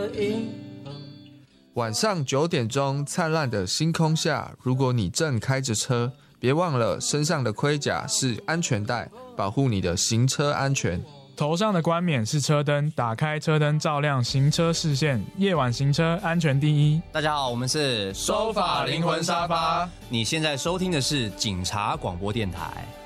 晚上9点钟，灿烂的星空下，如果你正开着车，别忘了身上的盔甲是安全带，保护你的行车安全。 头上的冠冕是车灯，打开车灯照亮行车视线，夜晚行车安全第一。 大家好，我们是收法灵魂沙发。 你现在收听的是警察广播电台。